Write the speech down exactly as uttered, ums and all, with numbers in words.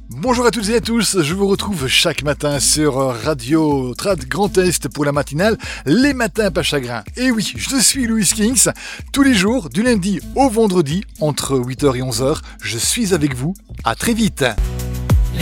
Bonjour à toutes et à tous, je vous retrouve chaque matin sur Radio Trad Grand Est pour la matinale Les Matins pas chagrin. Et oui, je suis Louis Kings, tous les jours, du lundi au vendredi, entre huit heures et onze heures, je suis avec vous, à très vite.